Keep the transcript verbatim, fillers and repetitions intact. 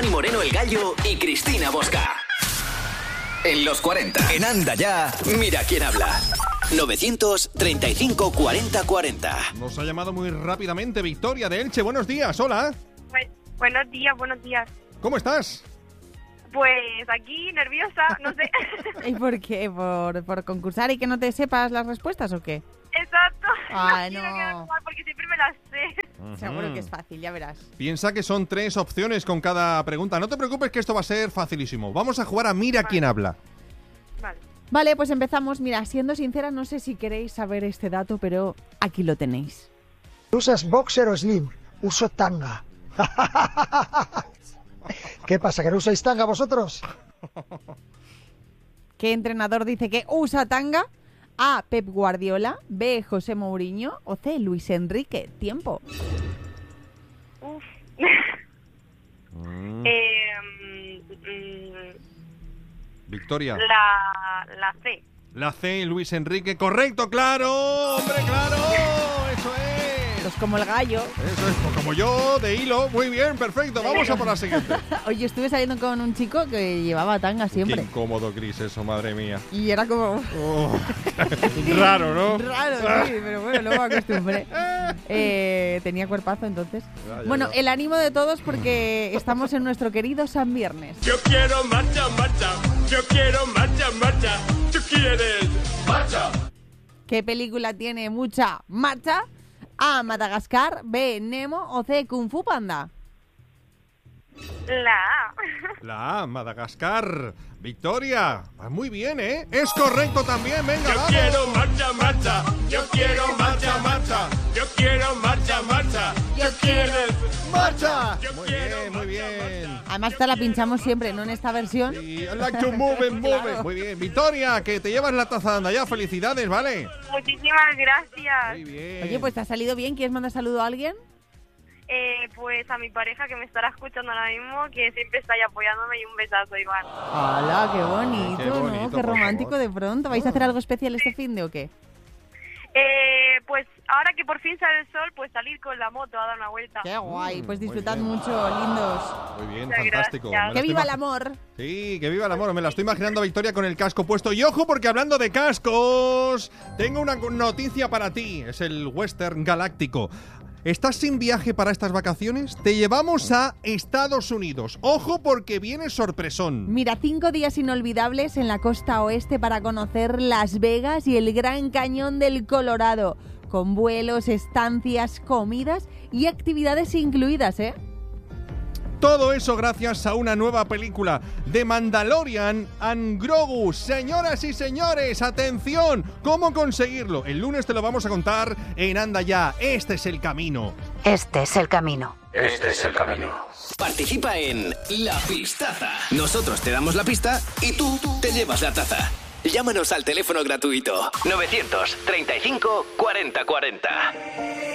Dani Moreno el Gallo y Cristina Bosca. En los cuarenta, en Anda Ya, mira quién habla. novecientos treinta y cinco cuarenta cuarenta. Nos ha llamado muy rápidamente Victoria de Elche. Buenos días, hola. Bu- buenos días, buenos días. ¿Cómo estás? Pues aquí, nerviosa, no sé. ¿Y por qué? ¿Por, ¿Por concursar y que no te sepas las respuestas o qué? Exacto. Ay, quiero no. quedar mal porque siempre me las sé. Ujú. Seguro que es fácil, ya verás. Piensa que son tres opciones con cada pregunta. No te preocupes que esto va a ser facilísimo. Vamos a jugar a Mira quién habla. Vale. Vale, pues empezamos. Mira, siendo sincera, no sé si queréis saber este dato, pero aquí lo tenéis. ¿Usas boxer o slim? Uso tanga. ¿Qué pasa, que no usáis tanga vosotros? ¿Qué entrenador dice que usa tanga? A. Pep Guardiola, B. José Mourinho o C. Luis Enrique. Tiempo. Uf. Mm. Eh, mm, Victoria. la, la C. La C, Luis Enrique. Correcto, claro. Hombre, claro. Eso es. Pues como el gallo. Eso es, pues como yo, de hilo. Muy bien, perfecto. Vamos a por la siguiente. Oye, estuve saliendo con un chico que llevaba tanga Qué siempre. incómodo, Cris, eso, madre mía. Y era como... Oh, raro, ¿no? Raro, sí, pero bueno, luego me acostumbré. Eh, tenía cuerpazo entonces. Ya, ya, Bueno, ya. el ánimo de todos porque estamos en nuestro querido San Viernes. Yo quiero marcha, marcha. Yo quiero marcha, marcha. ¿Tú quieres marcha? ¿Qué película tiene mucha marcha? A. Madagascar, B. Nemo o C. Kung Fu Panda. La A. La A, Madagascar. Victoria. Va muy bien, ¿eh? Es correcto también, venga, Yo vamos. quiero marcha, marcha. Yo quiero marcha, marcha. Yo quiero marcha, marcha. Yo quiero ¡Marcha! Yo Muy quiero bien, muy marcha, bien. Además, esta la pinchamos siempre, no en esta versión. Y I like to move and move it. Claro. Muy bien. Victoria, que te llevas la taza de Anda Ya. Felicidades, ¿vale? Muchísimas gracias. Muy bien. Oye, pues te ha salido bien. ¿Quieres mandar saludo a alguien? Eh, pues a mi pareja que me estará escuchando ahora mismo, que siempre está ahí apoyándome, y un besazo, Iván. ¡Hala, qué bonito! Qué bonito, ¿no? Qué por romántico favor. de pronto. ¿Vais a hacer algo especial este fin de o qué? Eh, pues ahora que por fin sale el sol, pues salir con la moto a dar una vuelta. ¡Qué guay! Pues muy disfrutad bien. mucho, lindos. Muy bien, Muchas fantástico. gracias. Me la ¡Que estoy viva el imag- amor! Sí, que viva el amor. Me la estoy imaginando a Victoria con el casco puesto. Y ojo, porque hablando de cascos, tengo una noticia para ti. Es el Western Galáctico. ¿Estás sin viaje para estas vacaciones? Te llevamos a Estados Unidos. Ojo, porque viene sorpresón. Mira, cinco días inolvidables en la costa oeste para conocer Las Vegas y el Gran Cañón del Colorado, con vuelos, estancias, comidas y actividades incluidas, ¿eh? Todo eso gracias a una nueva película de Mandalorian and Grogu. Señoras y señores, atención, ¿cómo conseguirlo? El lunes te lo vamos a contar en Anda Ya. Este es el camino. Este es el camino. Este es el camino. Participa en La Pistaza. Nosotros te damos la pista y tú te llevas la taza. Llámanos al teléfono gratuito novecientos treinta y cinco cuarenta cuarenta.